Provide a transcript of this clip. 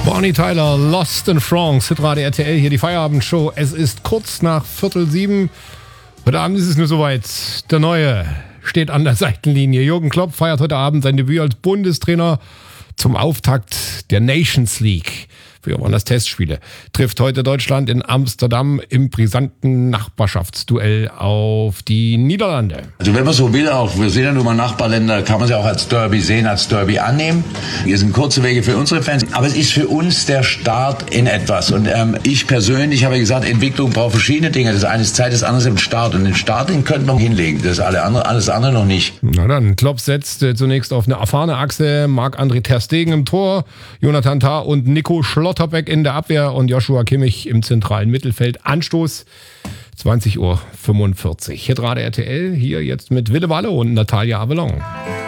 Bonnie Tyler, Lost in France, Hitradio RTL, hier die Feierabendshow. Es ist kurz nach 6:45. Heute Abend ist es nur soweit. Der Neue steht an der Seitenlinie. Jürgen Klopp feiert heute Abend sein Debüt als Bundestrainer zum Auftakt der Nations League. Früher waren das Testspiele. Trifft heute Deutschland in Amsterdam im brisanten Nachbarschaftsduell auf die Niederlande. Also wenn man so will, auch wir sind ja nun mal Nachbarländer, kann man es ja auch als Derby sehen, als Derby annehmen. Hier sind kurze Wege für unsere Fans, aber es ist für uns der Start in etwas. Und ich persönlich habe gesagt, Entwicklung braucht verschiedene Dinge. Das eine ist Zeit, das andere ist im Start. Und den Start, den könnte man hinlegen. Das alles andere noch nicht. Na dann, Klopp setzt zunächst auf eine erfahrene Achse. Marc-André ter Stegen im Tor, Jonathan Tah und Nico Schlotterbeck in der Abwehr und Joshua Kimmich im zentralen Mittelfeld. Anstoß 20:45 Uhr. Hitradio RTL, hier jetzt mit Wille Walle und Natalia Avalon.